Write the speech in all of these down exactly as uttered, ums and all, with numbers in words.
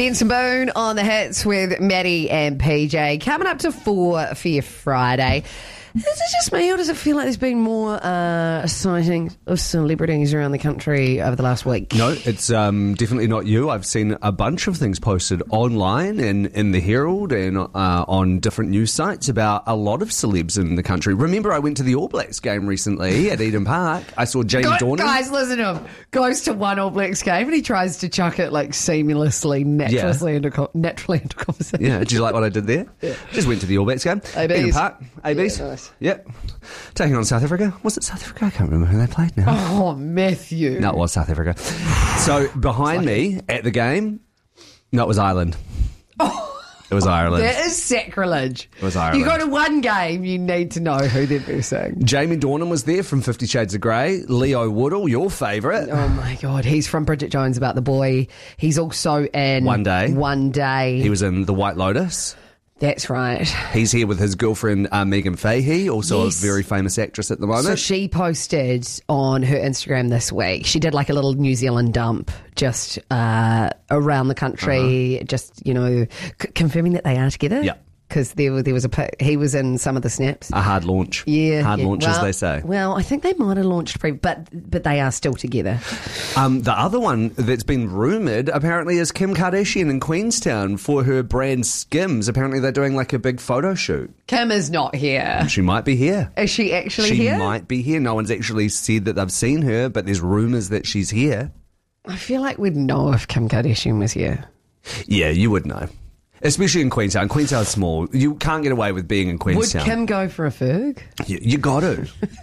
Benson Boone on the hits with Maddie and P J. Coming up to four for your Friday. Is it just me, or does it feel like there's been more uh, sightings of celebrities around the country over the last week? No, it's um, definitely not you. I've seen a bunch of things posted online and in the Herald and uh, on different news sites about a lot of celebs in the country. Remember, I went to the All Blacks game recently at Eden Park. I saw Jamie God, Dornan. Guys, listen to him. Goes to one All Blacks game and he tries to chuck it like seamlessly, naturally, Yeah. into, co- naturally into conversation. Yeah, did you like what I did there? Yeah. Just went to the All Blacks game. A Bs. Eden Park, A Bs. Yeah, nice. Yep. Taking on South Africa. Was it South Africa? I can't remember who they played now. Oh, Matthew. No, it was South Africa. So behind me at the game, no, it was Ireland. Oh, it was Ireland. that is sacrilege. It was Ireland. You go to one game, you need to know who they're versing. Jamie Dornan was there from Fifty Shades of Grey. Leo Woodall, your favourite. Oh my God, he's from Bridget Jones About the Boy. He's also in One Day. One Day. He was in The White Lotus. That's right. He's here with his girlfriend, uh, Megan Fahey, also Yes. a very famous actress at the moment. So she posted on her Instagram this week. She did like a little New Zealand dump just uh, around the country, uh-huh. just, you know, c- confirming that they are together. Yeah. Because there, there was a pic- he was in some of the snaps. A hard launch. Yeah, Hard yeah. launch, well, as they say. Well, I think they might have launched pre, but but they are still together. Um, the other one that's been rumoured apparently is Kim Kardashian in Queenstown for her brand Skims. Apparently they're doing like a big photo shoot. Kim is not here. She might be here. Is she actually she here? She might be here. No one's actually said that they've seen her, but there's rumours that she's here. I feel like we'd know if Kim Kardashian was here. Yeah, you would know. Especially in Queenstown. Queenstown's small. You can't get away with being in Queenstown. Would Kim go for a Ferg? You, you got to.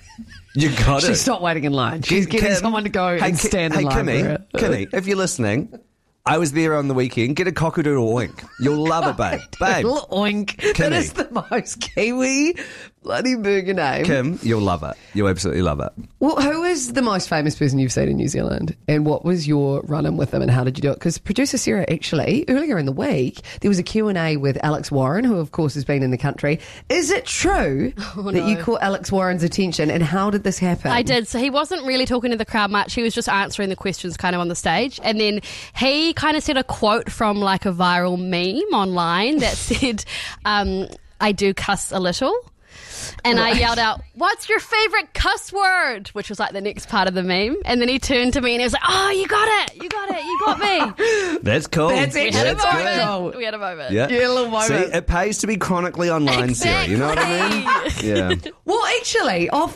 You got to. She's not waiting in line. She's getting Kim, someone to go hey, and Ki- stand in hey, line Kimmy, for it. Kimmy, if you're listening, I was there on the weekend. Get a cockadoodle oink. You'll love it, babe. Babe. Little oink. That Kimmy. is the most Kiwi bloody burger name. Kim, you'll love it. You'll absolutely love it. Well, who is the most famous person you've seen in New Zealand? And what was your run-in with them and how did you do it? Because producer Sarah, actually, earlier in the week, there was a Q and A with Alex Warren, who of course has been in the country. Is it true Oh, that no. you caught Alex Warren's attention and how did this happen? I did. So he wasn't really talking to the crowd much. He was just answering the questions kind of on the stage. And then he kind of said a quote from like a viral meme online that said, um, I do cuss a little. And I yelled out, what's your favourite cuss word? Which was like the next part of the meme. And then he turned to me and he was like, oh, you got it. You got it. You got me. That's cool. That's We had a That's moment. good. We had a moment. Yeah. Yeah, a little moment. See, it pays to be chronically online, Sarah. You know what I mean? Yeah. Well, actually, off